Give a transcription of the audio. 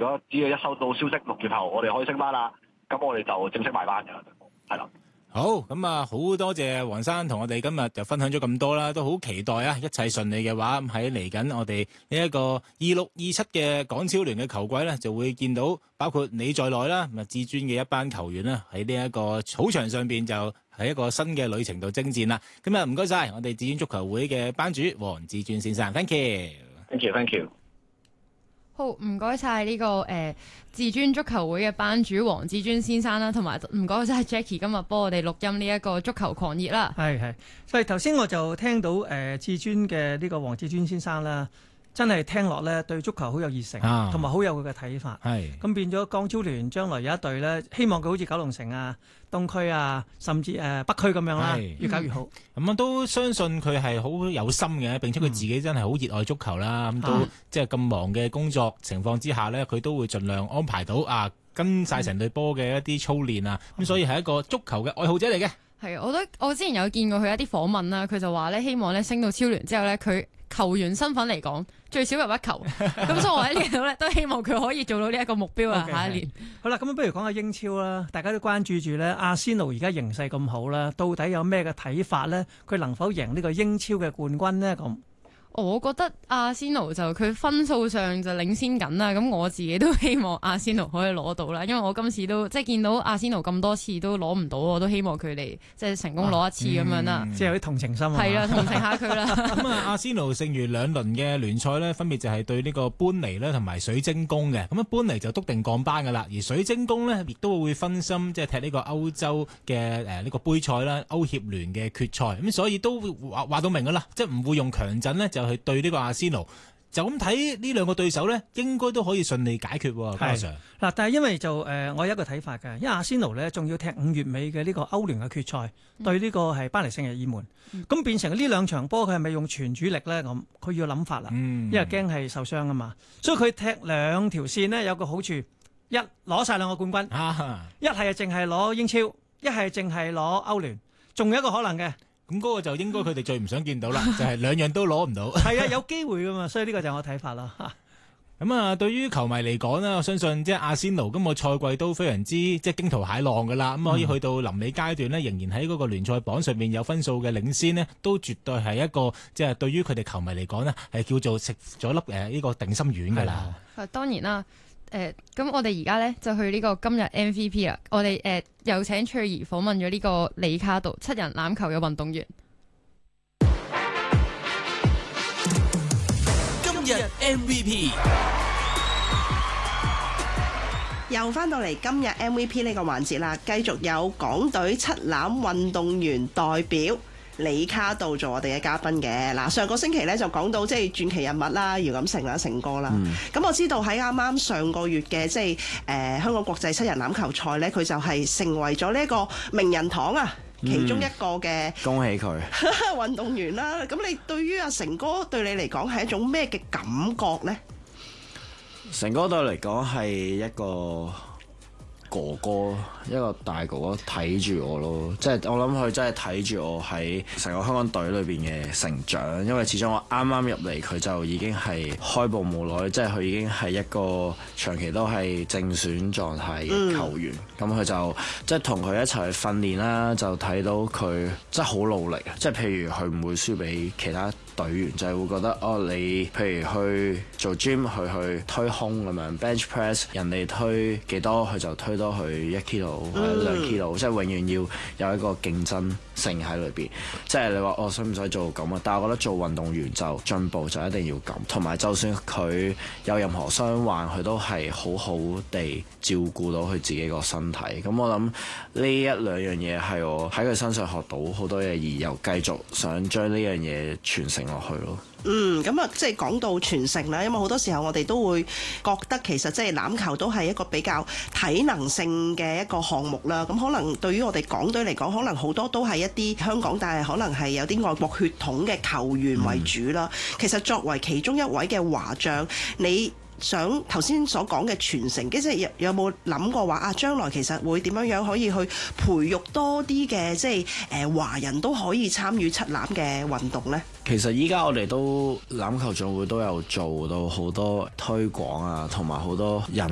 如果只要一收到消息6月頭我哋可以升班啦，咁我哋就正式埋班㗎啦，係啦。 好，咁啊，好多謝黃生同我哋今日就分享咗咁多啦，都好期待啊！一切順利嘅話，喺嚟緊我哋呢一個26-27嘅港超聯嘅球季咧，就會見到包括你在內啦，至尊嘅一班球員啦，喺呢一個草場上邊就喺一個新嘅旅程度征戰啦。咁啊，唔該晒我哋至尊足球會嘅班主黃志尊先生 ，thank you，thank you，thank you。 好，唔該晒呢個至尊足球會嘅班主黃志尊先生啦，同埋唔該晒 Jackie 今日幫我哋錄音呢一個足球狂熱啦。 係，所以頭先我就聽到至尊嘅呢個黃志尊先生啦，真係聽落咧對足球好有熱誠，同埋好有佢嘅睇法。係咁變咗港超聯將來有一隊咧，希望佢好似九龍城啊、東區啊，甚至北區咁樣啦，越搞越好。 咁啊，都相信佢係好有心嘅，並且佢自己真係好熱愛足球啦。咁都即係咁忙嘅工作情況之下咧，佢都會盡量安排到跟晒成隊波嘅一啲操練啊。咁所以係一個足球嘅愛好者嚟嘅。係， 我之前有見過佢一啲訪問啦，佢就話咧希望咧升到超聯之後咧，佢球員身份嚟講最少入一球。咁所以我喺呢度咧都希望佢可以做到呢一個目標啊。下一年好啦，咁不如講下英超啦，大家都關注住咧，阿仙奴而家形勢咁好啦，到底有咩嘅睇法咧？佢能否贏呢個英超嘅冠軍呢？咁我覺得阿仙奴就佢分數上就領先緊啦，咁我自己都希望阿仙奴可以攞到啦，因為我今次都即係見到阿仙奴咁多次都攞唔到，我都希望佢哋即係成功攞一次咁樣啦。 即係有啲同情心啊！ 係啊，同情下佢啦。 咁阿仙奴勝完2輪嘅聯賽呢，分別就係對呢個般尼啦同埋水晶宮嘅。咁般尼就篤定降班噶啦，而水晶宮呢亦都會分心即係踢呢個歐洲嘅呢個杯賽啦、歐協聯嘅決賽。咁所以都話到明噶啦，即係唔會用強陣呢，就去對呢個阿仙奴。就咁睇呢兩個對手呢，應該都可以順利解決喎。加上嗱，但係因為就我有一個睇法嘅，因為阿仙奴呢仲要踢5月尾嘅呢個歐聯嘅決賽，對呢個係巴黎聖日耳門，咁變成呢兩場波佢係咪用全主力呢？咁佢要諗法啦，因為驚係受傷啊嘛，所以佢踢2條線呢，有個好處，一攞晒2個冠軍，一係淨係攞英超，一係淨係攞歐聯，仲有一個可能嘅。 咁嗰個就應該佢哋最唔想見到啦，就係兩樣都攞唔到。 係啊，有機會噶嘛，所以呢個就係我睇法啦。 咁對於球迷嚟講呢，我相信即係阿仙奴今個賽季都非常之即係驚濤駭浪噶啦。咁可以去到臨尾階段呢，仍然喺嗰個聯賽榜上面有分數嘅領先呢，都絕對係一個即係對於佢哋球迷嚟講呢，係叫做食咗粒呢個定心丸噶啦。 當然啦。咁我哋而家咧就去呢個今日 MVP 啦。我哋有請翠兒訪問咗呢個李卡度7人欖球嘅運動員。 今日 MVP 又翻到嚟今日 MVP 呢個環節啦，繼續有港隊7欖運動員代表李卡度做我哋嘅嘉賓嘅。嗱，上個星期咧就講到即係傳奇人物啦，姚錦成啦、成哥啦。咁我知道喺啱啱上個月嘅即係香港國際7人欖球賽咧，佢就係成為咗呢一個名人堂啊其中一個嘅恭喜佢運動員啦。咁你對於阿成哥對你嚟講係一種咩嘅感覺呢？ 成哥對我嚟講係一個哥哥，一個大哥哥睇住我咯，即係我諗佢真係睇住我喺成個香港隊裏邊嘅成長，因為始終我啱啱入嚟佢就已經係開步冇耐，即係佢已經係一個長期都係正選狀態嘅球員，咁佢就即係同佢一齊去訓練啦，就睇到佢真係好努力，即係譬如佢唔會輸俾其他隊員，就係會覺得你譬如去做 gym 去推胸咁樣 bench press， 人哋推幾多佢就推多佢1 kilo 或者2 kilo， 即係永遠要有一個競爭性喺裏邊。即係你話使唔使做咁啊？但係我覺得做運動員就進步就一定要咁，同埋就算佢有任何傷患，佢都係好好地照顧到佢自己個身體。咁我諗呢1-2樣嘢係我喺佢身上學到好多嘢，而又繼續想將呢樣嘢傳承落去咯。 咁啊，即係講到傳承啦，因為好多時候我哋都會覺得其實即係欖球都係一個比較體能性嘅一個項目啦。咁可能對於我哋港隊嚟講，可能好多都係一啲香港，但係可能係有啲外國血統嘅球員為主啦。其實作為其中一位嘅華將，你想頭先所講嘅傳承，即係有冇諗過話將來其實會點樣可以去培育多啲嘅即係華人都可以參與7欖嘅運動呢？ 其實依家我哋都欖球總會都有做到好多推廣啊，同埋好多人